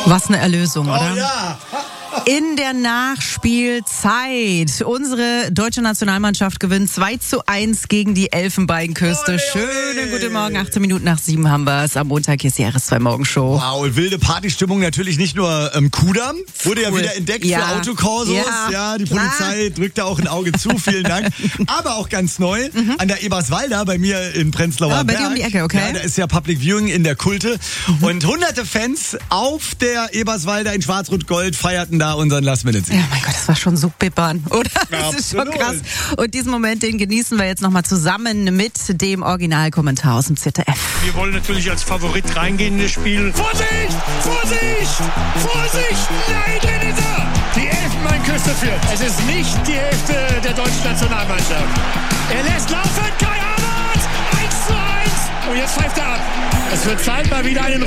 Was eine Erlösung, oder? Oh ja. In der Nachspielzeit. Unsere deutsche Nationalmannschaft gewinnt 2:1 gegen die Elfenbeinküste. Schönen guten Morgen, 18 Minuten nach 7 haben wir es. Am Montag hier ist die RS2 Morgenshow. Wow, und wilde Partystimmung natürlich nicht nur Kudamm. Wurde ja wieder entdeckt für Autokorsos. Ja, die Polizei drückt da auch ein Auge zu, vielen Dank. Aber auch ganz neu, an der Eberswalder, bei mir in Prenzlauer Berg. Bei dir um die Ecke, okay. Ja, da ist ja Public Viewing in der Kulte. Und hunderte Fans auf der Eberswalder in Schwarz-Rot-Gold feierten da unseren Last-Minute-Sieg. Ja, mein Gott, das war schon so bibbern, oder? Ja, das ist schon krass. Und diesen Moment, den genießen wir jetzt nochmal zusammen mit dem Originalkommentar aus dem ZDF. Wir wollen natürlich als Favorit reingehen in das Spiel. Vorsicht! Vorsicht! Vorsicht! Nein, drin ist er! Die Elfenbeinküste führt. Es ist nicht die Hälfte der deutschen Nationalmannschaft. Er lässt laufen, Kai Havertz! 1:1! Und jetzt pfeift er ab. Es wird Zeit, mal wieder einen